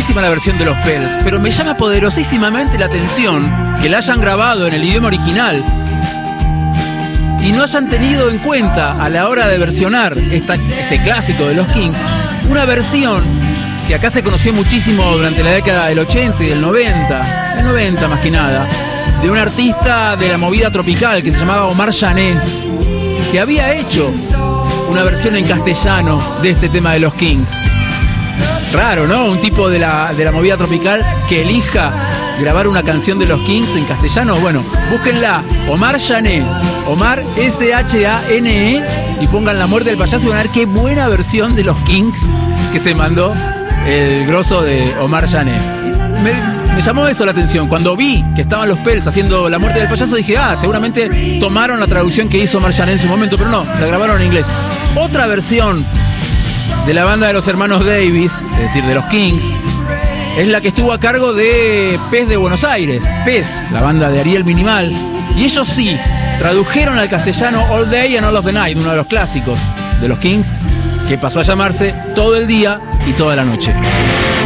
buenísima la versión de los Pels, pero me llama poderosísimamente la atención que la hayan grabado en el idioma original y no hayan tenido en cuenta a la hora de versionar este clásico de los Kings, una versión que acá se conoció muchísimo durante la década del 80 y del 90, el 90 más que nada, de un artista de la movida tropical que se llamaba Omar Jané, que había hecho una versión en castellano de este tema de los Kings. Raro, ¿no? Un tipo de la movida tropical que elija grabar una canción de los Kings en castellano. Bueno, búsquenla, Omar Jané, Omar S-H-A-N-E, y pongan La muerte del payaso y van a ver qué buena versión de los Kings que se mandó el grosso de Omar Jané. Me llamó eso la atención. Cuando vi que estaban los Pels haciendo La muerte del payaso, dije, seguramente tomaron la traducción que hizo Omar Jané en su momento, pero no, la grabaron en inglés. Otra versión de la banda de los hermanos Davis, es decir, de los Kings, es la que estuvo a cargo de Pez de Buenos Aires, Pez, la banda de Ariel Minimal, y ellos sí tradujeron al castellano All Day and All of the Night, uno de los clásicos de los Kings, que pasó a llamarse Todo el día y toda la noche.